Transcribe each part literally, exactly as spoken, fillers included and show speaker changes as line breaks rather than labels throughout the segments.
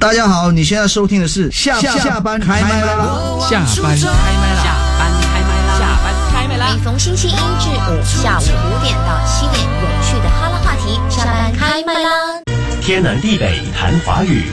大家好，你现在收听的是下下班开麦啦！
下班开麦啦！
下班开麦啦！
下班开麦啦！
每逢星期一至五下午五点到七点，有趣的哈拉话题，下班开麦啦！
天南地北谈华语。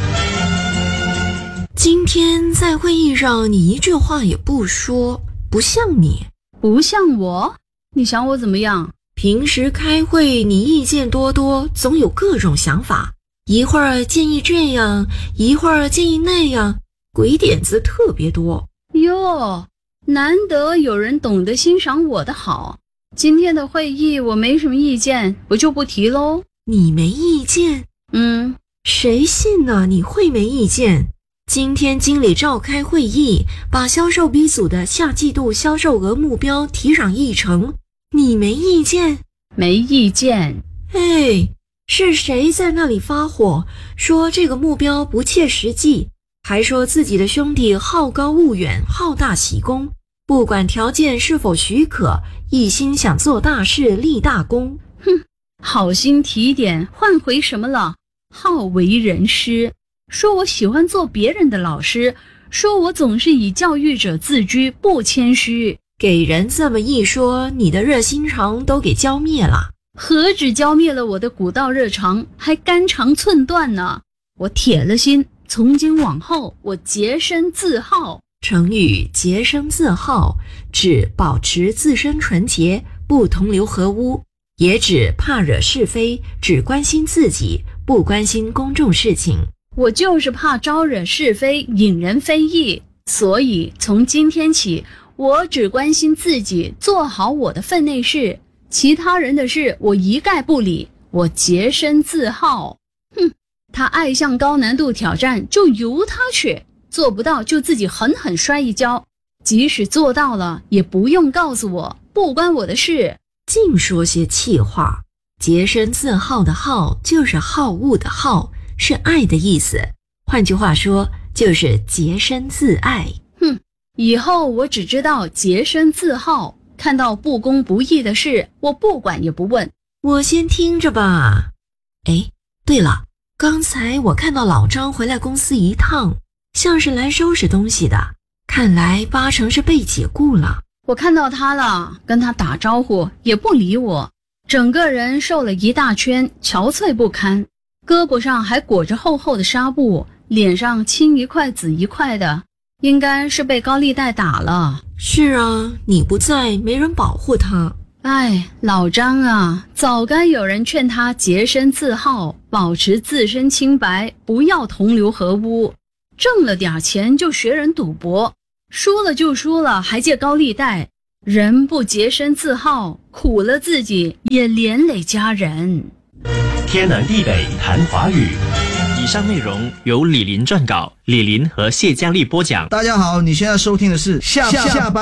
今天在会议上，你一句话也不说，不像你。
不像我？你想我怎么样？
平时开会你意见多多，总有各种想法，一会儿建议这样，一会儿建议那样，鬼点子特别多。
哟，难得有人懂得欣赏我的好。今天的会议我没什么意见，我就不提喽。
你没意见？
嗯，
谁信呢？你会没意见？今天经理召开会议，把销售 B 组的下季度销售额目标提上议程，你没意见？
没意见。
哎，是谁在那里发火，说这个目标不切实际，还说自己的兄弟好高骛远，好大喜功，不管条件是否许可，一心想做大事立大功。
哼，好心提点换回什么了？好为人师，说我喜欢做别人的老师，说我总是以教育者自居，不谦虚。
给人这么一说，你的热心肠都给浇灭了。
何止浇灭了我的古道热肠，还肝肠寸断呢。我铁了心，从今往后我洁身自好。
成语洁身自好指保持自身纯洁，不同流合污，也指怕惹是非，只关心自己，不关心公众事情。
我就是怕招惹是非，引人非议，所以从今天起，我只关心自己，做好我的分内事，其他人的事我一概不理，我洁身自好。哼，他爱向高难度挑战，就由他去，做不到就自己狠狠摔一跤，即使做到了，也不用告诉我，不关我的事。
净说些气话。洁身自好的好就是好恶的好，是爱的意思，换句话说就是洁身自爱。
哼，以后我只知道洁身自好，看到不公不义的事，我不管也不问。
我先听着吧。哎，对了，刚才我看到老张回来公司一趟，像是来收拾东西的，看来八成是被解雇了。
我看到他了，跟他打招呼也不理我，整个人瘦了一大圈，憔悴不堪，胳膊上还裹着厚厚的纱布，脸上青一块紫一块的，应该是被高利贷打了。
是啊，你不在，没人保护他。
哎，老张啊，早该有人劝他洁身自好，保持自身清白，不要同流合污。挣了点钱就学人赌博，输了就输了，还借高利贷。人不洁身自好，苦了自己，也连累家人。
天南地北谈华语。
以上内容由李林撰稿，李林和谢佳丽播讲。
大家好，你现在收听的是下下班。